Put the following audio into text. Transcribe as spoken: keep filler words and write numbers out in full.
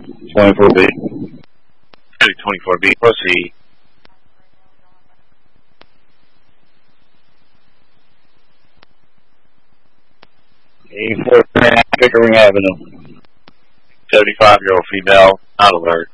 twenty-four B. twenty-four B, proceed. eighty-four Pickering Avenue. seventy-five-year-old female, not alert.